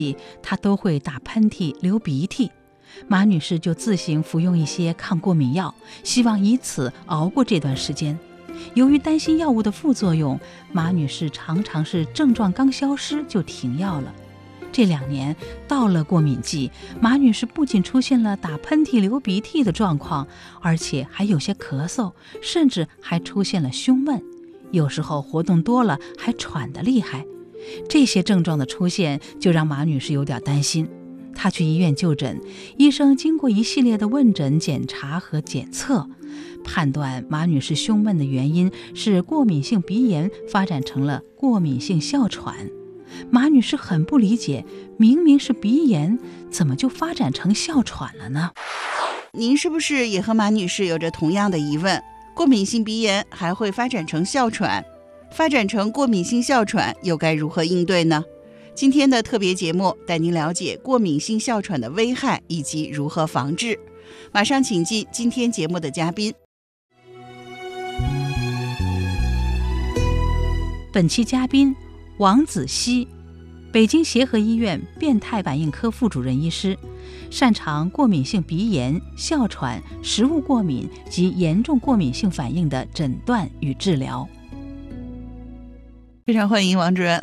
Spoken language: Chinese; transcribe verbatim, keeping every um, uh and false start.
她都会打喷嚏、流鼻涕。马女士就自行服用一些抗过敏药，希望以此熬过这段时间。由于担心药物的副作用，马女士常常是症状刚消失就停药了。这两年到了过敏季，马女士不仅出现了打喷嚏、流鼻涕的状况，而且还有些咳嗽，甚至还出现了胸闷，有时候活动多了还喘得厉害。这些症状的出现就让马女士有点担心。她去医院就诊，医生经过一系列的问诊、检查和检测，判断马女士胸闷的原因是过敏性鼻炎发展成了过敏性哮喘。马女士很不理解，明明是鼻炎，怎么就发展成哮喘了呢？ 您是不是也和马女士有着同样的疑问？过敏性鼻炎还会发展成哮喘？发展成过敏性哮喘又该如何应对呢？今天的特别节目带您了解过敏性哮喘的危害以及如何防治。马上请进今天节目的嘉宾。 本期嘉宾王子熙，北京协和医院变态反应科副主任医师，擅长过敏性鼻炎、哮喘、食物过敏及严重过敏性反应的诊断与治疗。 非常欢迎王主任